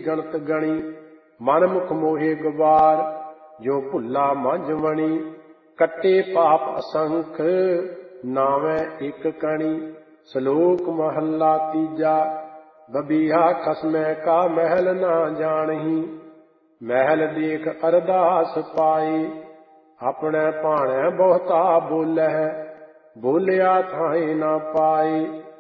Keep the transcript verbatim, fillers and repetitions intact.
ਗਣਤ ਗਣੀ। ਮਨ ਮੁਖ ਮੋਹੇ ਗਵਾਰ ਜੋ ਭੁੱਲਾ ਮੰਝ ਵਣੀ। ਕੱਟੇ ਪਾਪ ਅਸੰਖ ਨਾਵੇਂ ਇੱਕ ਕਣੀ। ਸ਼ਲੋਕ ਮਹੱਲਾ ਤੀਜਾ। ਬਬੀਹਾ ਖਸਮੈ ਕਾ ਮਹਿਲ ਨਾ ਜਾਣਹੀ। ਮਹਿਲ ਦੇਖ ਅਰਦਾਸ ਪਾਏ। ਆਪਣੇ ਭਾਣੈ ਬਹੁਤਾ ਬੋਲਹਿ ਬੋਲਿਆ ਥਾਏ ਨਾ ਪਾਏ।